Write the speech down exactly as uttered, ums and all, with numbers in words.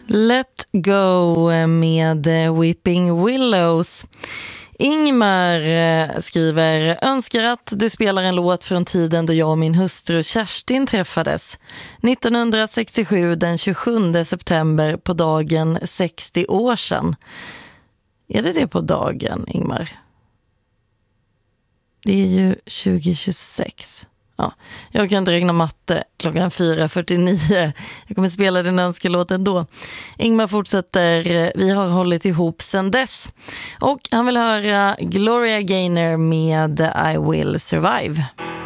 Let Go med Weeping Willows. Ingmar skriver: önskar att du spelar en låt från tiden då jag och min hustru Kerstin träffades. nittonhundrasextiosju, den tjugosjunde september, på dagen sextio år sedan. Är det det på dagen, Ingmar? Det är ju tjugohundratjugosex. Ja, jag kan inte räkna matte. Klockan fyra fyrtionio. Jag kommer spela den önskelåten då. Ingmar fortsätter: vi har hållit ihop sedan dess. Och han vill höra Gloria Gaynor med I Will Survive.